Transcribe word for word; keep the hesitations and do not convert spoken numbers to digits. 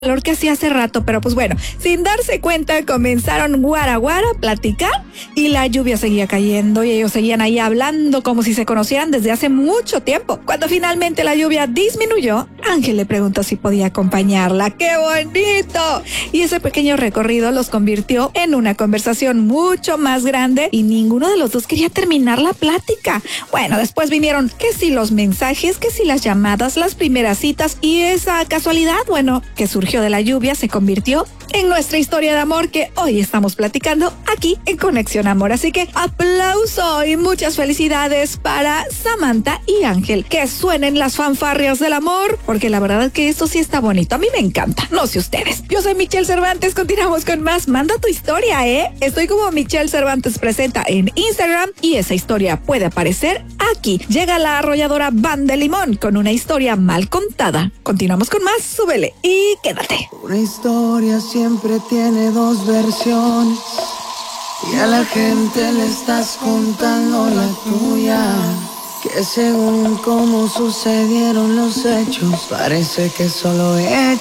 calor que hacía hace rato, pero pues bueno, sin darse cuenta comenzaron guara guara a platicar y la lluvia seguía cayendo y ellos seguían ahí hablando como si se conocieran desde hace mucho tiempo. Cuando finalmente la lluvia disminuyó, Ángel le preguntó si podía acompañarla. ¡Qué bonito! Y ese pequeño recorrido los convirtió en una conversación mucho más grande y ninguno de los dos quería terminar la plática. Bueno, después vinieron que si los mensajes, que si las llamadas, las primeras citas y esa casualidad, bueno, que surgió de la lluvia se convirtió en nuestra historia de amor que hoy estamos platicando aquí en Conexión Amor. Así que aplauso y muchas felicidades para Samantha y Ángel. Que suenen las fanfarrias del amor, porque la verdad es que esto sí está bonito. A mí me encanta, no sé ustedes. Yo soy Michelle Cervantes, continuamos con más. Manda tu historia, ¿eh? Estoy como Michelle Cervantes Presenta en Instagram y esa historia puede aparecer aquí. Llega la arrolladora Van de Limón con una historia mal contada. Continuamos con más, súbele y quédate. Una historia siempre tiene dos versiones y a la gente le estás contando la tuya, que según cómo sucedieron los hechos parece que solo he hecho